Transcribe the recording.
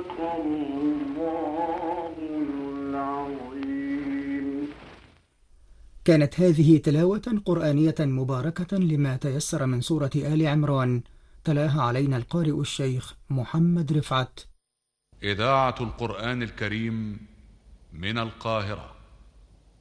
الله العظيم. كانت هذه تلاوة قرآنية مباركة لما تيسر من سورة آل عمران، تلاها علينا القارئ الشيخ محمد رفعت. إذاعة القرآن الكريم من القاهرة.